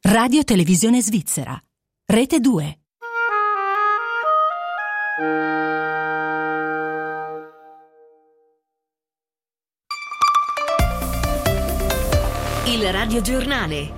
Radio Televisione Svizzera. Rete 2. Il radiogiornale.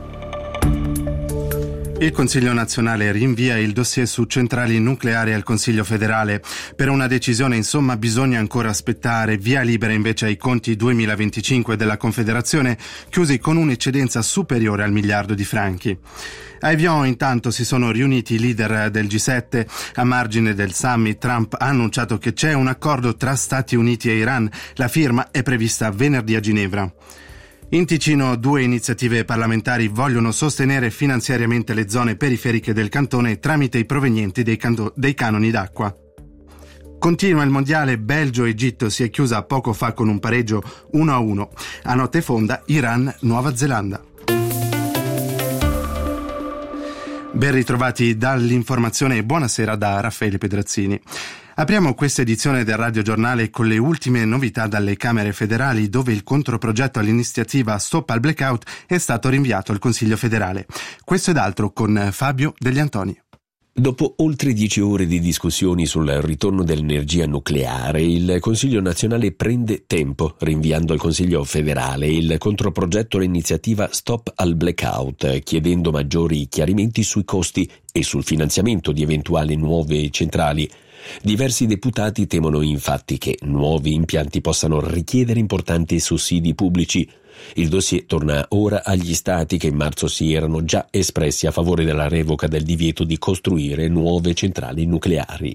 Il Consiglio nazionale rinvia il dossier su centrali nucleari al Consiglio federale. Per una decisione, insomma, bisogna ancora aspettare. Via libera invece ai conti 2025 della Confederazione, chiusi con un'eccedenza superiore al miliardo di franchi. A Evian intanto si sono riuniti i leader del G7. A margine del summit, Trump ha annunciato che c'è un accordo tra Stati Uniti e Iran. La firma è prevista venerdì a Ginevra. In Ticino 2 iniziative parlamentari vogliono sostenere finanziariamente le zone periferiche del cantone tramite i provenienti dei canoni d'acqua. Continua il mondiale, Belgio-Egitto si è chiusa poco fa con un pareggio 1-1. A notte fonda Iran-Nuova Zelanda. Ben ritrovati dall'informazione e buonasera da Raffaele Pedrazzini. Apriamo questa edizione del Radio Giornale con le ultime novità dalle Camere federali, dove il controprogetto all'iniziativa Stop al Blackout è stato rinviato al Consiglio federale. Questo ed altro con Fabio Degli Antoni. Dopo oltre 10 ore di discussioni sul ritorno dell'energia nucleare, il Consiglio nazionale prende tempo, rinviando al Consiglio federale il controprogetto all'iniziativa Stop al Blackout, chiedendo maggiori chiarimenti sui costi e sul finanziamento di eventuali nuove centrali. Diversi deputati temono infatti che nuovi impianti possano richiedere importanti sussidi pubblici. Il dossier torna ora agli stati che in marzo si erano già espressi a favore della revoca del divieto di costruire nuove centrali nucleari.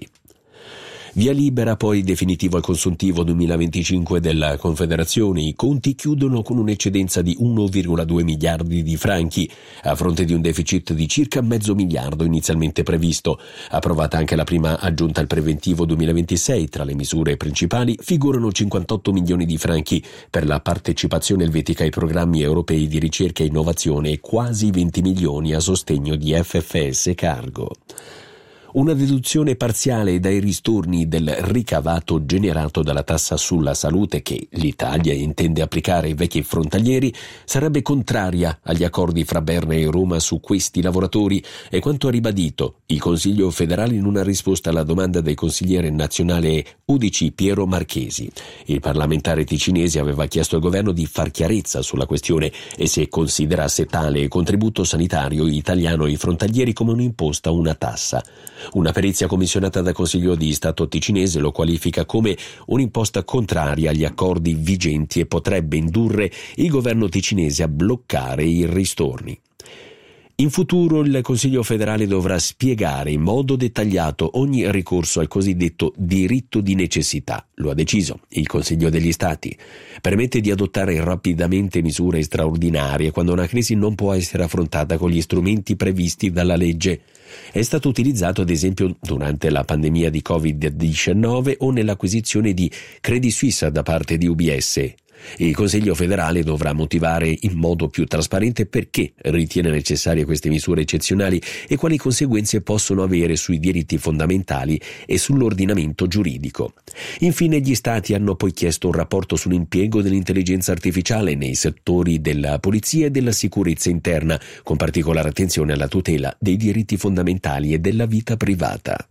Via libera poi definitivo al consuntivo 2025 della Confederazione. I conti chiudono con un'eccedenza di 1,2 miliardi di franchi, a fronte di un deficit di circa mezzo miliardo inizialmente previsto. Approvata anche la prima aggiunta al preventivo 2026. Tra le misure principali figurano 58 milioni di franchi per la partecipazione elvetica ai programmi europei di ricerca e innovazione e quasi 20 milioni a sostegno di FFS Cargo. Una deduzione parziale dai ristorni del ricavato generato dalla tassa sulla salute che l'Italia intende applicare ai vecchi frontalieri sarebbe contraria agli accordi fra Berna e Roma su questi lavoratori, è quanto ha ribadito il Consiglio federale in una risposta alla domanda del consigliere nazionale UDC Piero Marchesi. Il parlamentare ticinese aveva chiesto al governo di far chiarezza sulla questione e se considerasse tale contributo sanitario italiano ai frontalieri come un'imposta o una tassa. Una perizia commissionata dal Consiglio di Stato ticinese lo qualifica come un'imposta contraria agli accordi vigenti e potrebbe indurre il governo ticinese a bloccare i ristorni. In futuro il Consiglio federale dovrà spiegare in modo dettagliato ogni ricorso al cosiddetto diritto di necessità. Lo ha deciso il Consiglio degli Stati. Permette di adottare rapidamente misure straordinarie quando una crisi non può essere affrontata con gli strumenti previsti dalla legge. È stato utilizzato ad esempio durante la pandemia di Covid-19 o nell'acquisizione di Credit Suisse da parte di UBS. Il Consiglio federale dovrà motivare in modo più trasparente perché ritiene necessarie queste misure eccezionali e quali conseguenze possono avere sui diritti fondamentali e sull'ordinamento giuridico. Infine gli Stati hanno poi chiesto un rapporto sull'impiego dell'intelligenza artificiale nei settori della polizia e della sicurezza interna, con particolare attenzione alla tutela dei diritti fondamentali e della vita privata.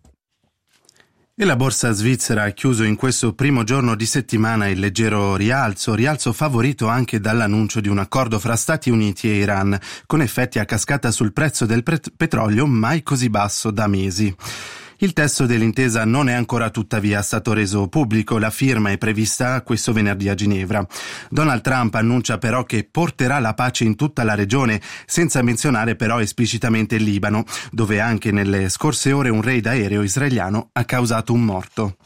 E la borsa svizzera ha chiuso in questo primo giorno di settimana il leggero rialzo favorito anche dall'annuncio di un accordo fra Stati Uniti e Iran, con effetti a cascata sul prezzo del petrolio mai così basso da mesi. Il testo dell'intesa non è ancora tuttavia stato reso pubblico, la firma è prevista questo venerdì a Ginevra. Donald Trump annuncia però che porterà la pace in tutta la regione, senza menzionare però esplicitamente il Libano, dove anche nelle scorse ore un raid aereo israeliano ha causato un morto.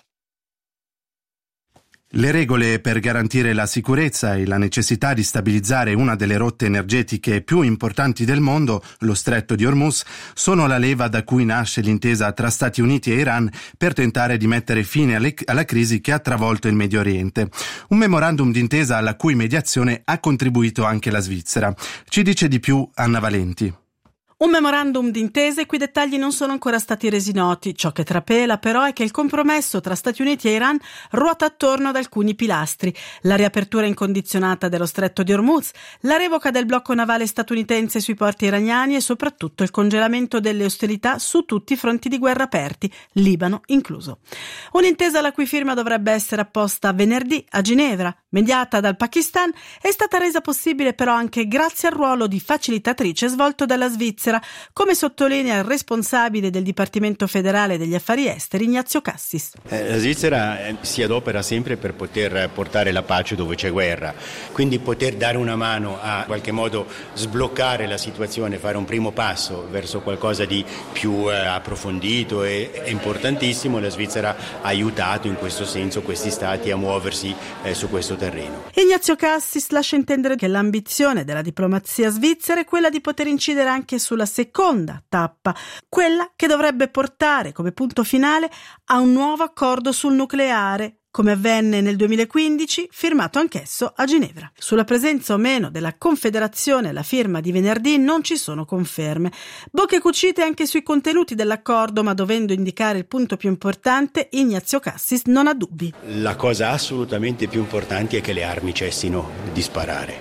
Le regole per garantire la sicurezza e la necessità di stabilizzare una delle rotte energetiche più importanti del mondo, lo Stretto di Hormuz, sono la leva da cui nasce l'intesa tra Stati Uniti e Iran per tentare di mettere fine alla crisi che ha travolto il Medio Oriente. Un memorandum d'intesa alla cui mediazione ha contribuito anche la Svizzera. Ci dice di più Anna Valenti. Un memorandum d'intesa i cui dettagli non sono ancora stati resi noti. Ciò che trapela però è che il compromesso tra Stati Uniti e Iran ruota attorno ad alcuni pilastri: la riapertura incondizionata dello stretto di Hormuz, la revoca del blocco navale statunitense sui porti iraniani e soprattutto il congelamento delle ostilità su tutti i fronti di guerra aperti, Libano incluso. Un'intesa la cui firma dovrebbe essere apposta venerdì a Ginevra, mediata dal Pakistan, è stata resa possibile però anche grazie al ruolo di facilitatrice svolto dalla Svizzera, come sottolinea il responsabile del Dipartimento federale degli affari esteri Ignazio Cassis. La Svizzera si adopera sempre per poter portare la pace dove c'è guerra, quindi poter dare una mano a qualche modo sbloccare la situazione, fare un primo passo verso qualcosa di più approfondito è importantissimo. La Svizzera ha aiutato in questo senso questi stati a muoversi su questo terreno. Ignazio Cassis lascia intendere che l'ambizione della diplomazia svizzera è quella di poter incidere anche sulla seconda tappa, quella che dovrebbe portare come punto finale a un nuovo accordo sul nucleare, come avvenne nel 2015, firmato anch'esso a Ginevra. Sulla presenza o meno della Confederazione alla firma di venerdì non ci sono conferme. Bocche cucite anche sui contenuti dell'accordo, ma dovendo indicare il punto più importante, Ignazio Cassis non ha dubbi. La cosa assolutamente più importante è che le armi cessino di sparare.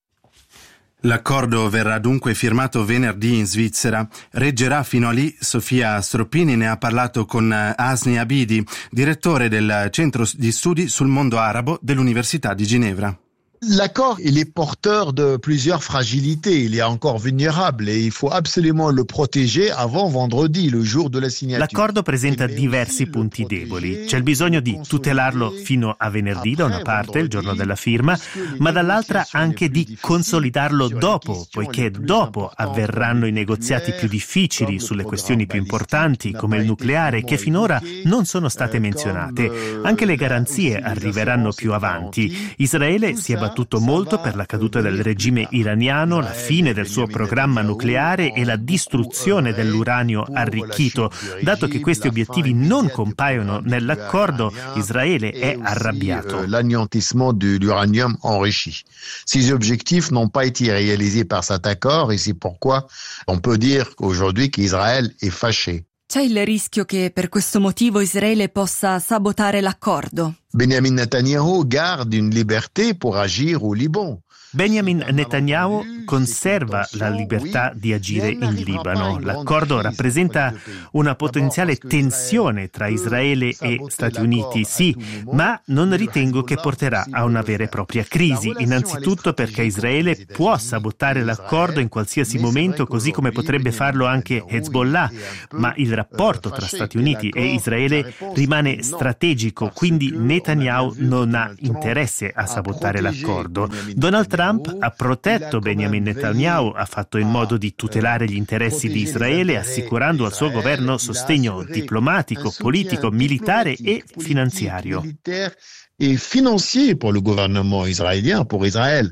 L'accordo verrà dunque firmato venerdì in Svizzera. Reggerà fino a lì? Sofia Stroppini ne ha parlato con Asni Abidi, direttore del Centro di Studi sul Mondo Arabo dell'Università di Ginevra. L'accord, il est porteur de plusieurs fragilités. Il est encore vulnérable et il faut absolument le protéger avant vendredi, le jour de la signature. L'accordo presenta diversi punti deboli. C'è il bisogno di tutelarlo fino a venerdì, da una parte, il giorno della firma, ma dall'altra anche di consolidarlo dopo, poiché dopo avverranno i negoziati più difficili sulle questioni più importanti, come il nucleare, che finora non sono state menzionate. Anche le garanzie arriveranno più avanti. Israele si è battuto molto per la caduta del regime iraniano, la fine del suo programma nucleare e la distruzione dell'uranio arricchito. Dato che questi obiettivi non compaiono nell'accordo, Israele è arrabbiato. L'anéantissement de l'uranium enrichi. Ces objectifs n'ont pas été réalisés par cet accord et c'est pourquoi on peut dire aujourd'hui qu'Israël est fâché. C'è il rischio che per questo motivo Israele possa sabotare l'accordo? Benjamin Netanyahu garde une liberté pour agir au Liban. Benjamin Netanyahu conserva la libertà di agire in Libano. L'accordo rappresenta una potenziale tensione tra Israele e Stati Uniti, sì, ma non ritengo che porterà a una vera e propria crisi. Innanzitutto perché Israele può sabotare l'accordo in qualsiasi momento, così come potrebbe farlo anche Hezbollah, ma il rapporto tra Stati Uniti e Israele rimane strategico, quindi Netanyahu non ha interesse a sabotare l'accordo. Donald Trump ha protetto Benjamin Netanyahu, ha fatto in modo di tutelare gli interessi di Israele, assicurando al suo governo sostegno diplomatico, politico, militare e finanziario. E financier per il governo israeliano, per Israele.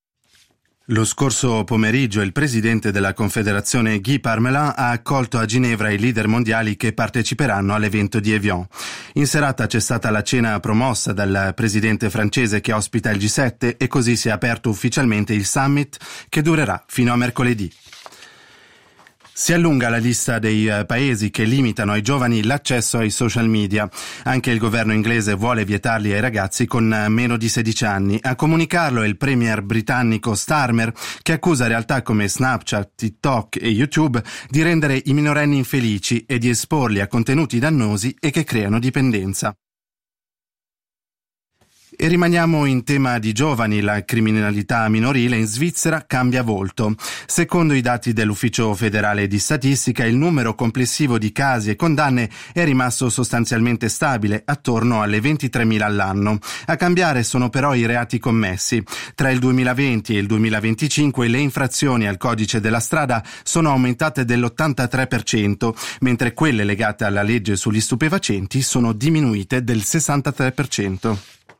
Lo scorso pomeriggio il presidente della Confederazione Guy Parmelin ha accolto a Ginevra i leader mondiali che parteciperanno all'evento di Evian. In serata c'è stata la cena promossa dal presidente francese che ospita il G7 e così si è aperto ufficialmente il summit che durerà fino a mercoledì. Si allunga la lista dei paesi che limitano ai giovani l'accesso ai social media. Anche il governo inglese vuole vietarli ai ragazzi con meno di 16 anni. A comunicarlo è il premier britannico Starmer, che accusa realtà come Snapchat, TikTok e YouTube di rendere i minorenni infelici e di esporli a contenuti dannosi e che creano dipendenza. E rimaniamo in tema di giovani. La criminalità minorile in Svizzera cambia volto. Secondo i dati dell'Ufficio federale di statistica, il numero complessivo di casi e condanne è rimasto sostanzialmente stabile, attorno alle 23.000 all'anno. A cambiare sono però i reati commessi. Tra il 2020 e il 2025 le infrazioni al codice della strada sono aumentate dell'83%, mentre quelle legate alla legge sugli stupefacenti sono diminuite del 63%.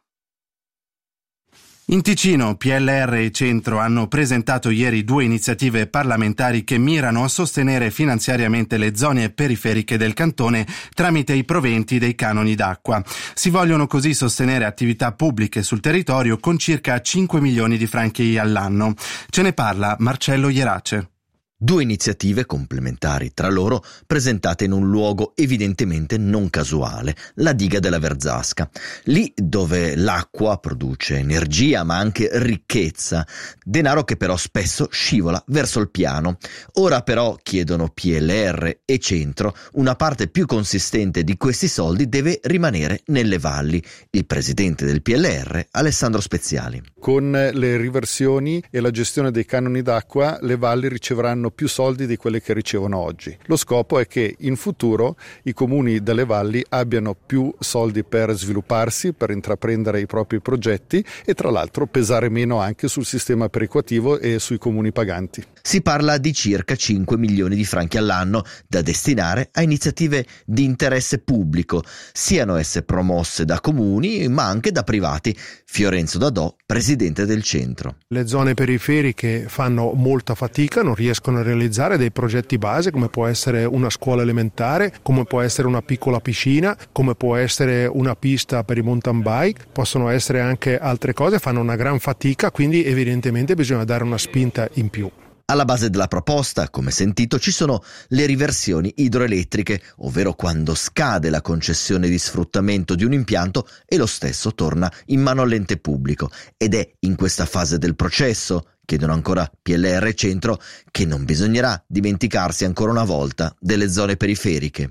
In Ticino, PLR e Centro hanno presentato ieri 2 iniziative parlamentari che mirano a sostenere finanziariamente le zone periferiche del cantone tramite i proventi dei canoni d'acqua. Si vogliono così sostenere attività pubbliche sul territorio con circa 5 milioni di franchi all'anno. Ce ne parla Marcello Ierace. Due iniziative complementari tra loro, presentate in un luogo evidentemente non casuale, la diga della Verzasca. Lì dove l'acqua produce energia ma anche ricchezza, denaro che però spesso scivola verso il piano. Ora però, chiedono PLR e Centro, una parte più consistente di questi soldi deve rimanere nelle valli. Il presidente del PLR, Alessandro Speziali. Con le riversioni e la gestione dei canoni d'acqua, le valli riceveranno più soldi di quelle che ricevono oggi. Lo scopo è che in futuro i comuni delle valli abbiano più soldi per svilupparsi, per intraprendere i propri progetti e tra l'altro pesare meno anche sul sistema perequativo e sui comuni paganti. Si parla di circa 5 milioni di franchi all'anno da destinare a iniziative di interesse pubblico, siano esse promosse da comuni ma anche da privati. Fiorenzo Dadò, presidente del Centro. Le zone periferiche fanno molta fatica, non riescono a realizzare dei progetti base come può essere una scuola elementare, come può essere una piccola piscina, come può essere una pista per i mountain bike, possono essere anche altre cose, fanno una gran fatica, quindi evidentemente bisogna dare una spinta in più. Alla base della proposta, come sentito, ci sono le riversioni idroelettriche, ovvero quando scade la concessione di sfruttamento di un impianto e lo stesso torna in mano all'ente pubblico. Ed è in questa fase del processo, chiedono ancora PLR e Centro, che non bisognerà dimenticarsi ancora una volta delle zone periferiche.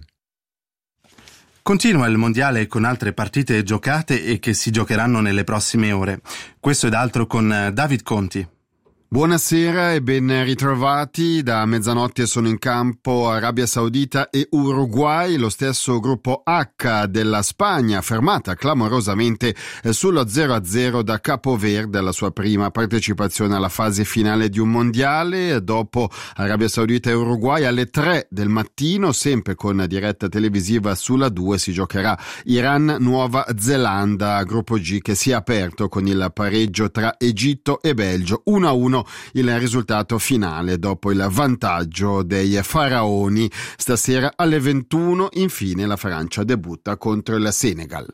Continua il mondiale con altre partite giocate e che si giocheranno nelle prossime ore. Questo ed altro con David Conti. Buonasera e ben ritrovati. Da mezzanotte sono in campo Arabia Saudita e Uruguay, lo stesso gruppo H della Spagna, fermata clamorosamente sullo 0-0 da Capoverde alla sua prima partecipazione alla fase finale di un mondiale. Dopo Arabia Saudita e Uruguay alle 3 del mattino, sempre con diretta televisiva sulla 2, si giocherà Iran-Nuova Zelanda, gruppo G che si è aperto con il pareggio tra Egitto e Belgio, 1-1 il risultato finale dopo il vantaggio dei faraoni. Stasera alle 21 infine la Francia debutta contro il Senegal.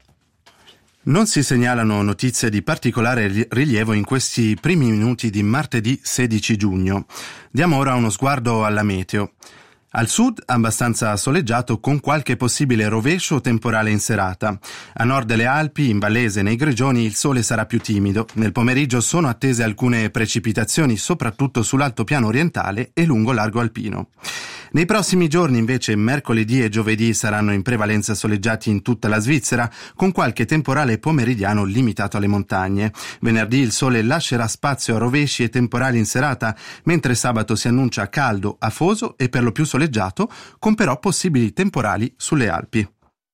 Non si segnalano notizie di particolare rilievo in questi primi minuti di martedì 16 giugno. Diamo ora uno sguardo alla meteo. Al sud abbastanza soleggiato con qualche possibile rovescio temporale in serata. A nord delle Alpi, in Vallese e nei Grigioni il sole sarà più timido. Nel pomeriggio sono attese alcune precipitazioni soprattutto sull'altopiano orientale e lungo largo alpino. Nei prossimi giorni invece mercoledì e giovedì saranno in prevalenza soleggiati in tutta la Svizzera con qualche temporale pomeridiano limitato alle montagne. Venerdì il sole lascerà spazio a rovesci e temporali in serata, mentre sabato si annuncia caldo, afoso e per lo più soleggiato, con però possibili temporali sulle Alpi.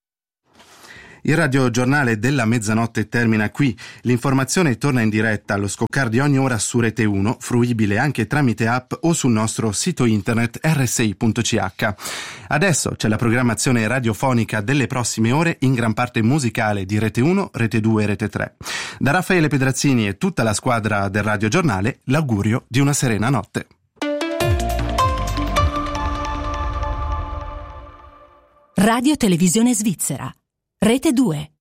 Il radiogiornale della mezzanotte termina qui. L'informazione torna in diretta allo scoccar di ogni ora su Rete 1, fruibile anche tramite app o sul nostro sito internet rsi.ch. Adesso c'è la programmazione radiofonica delle prossime ore, in gran parte musicale, di Rete 1, Rete 2 e Rete 3. Da Raffaele Pedrazzini e tutta la squadra del radiogiornale, l'augurio di una serena notte. Radio Televisione Svizzera. Rete 2.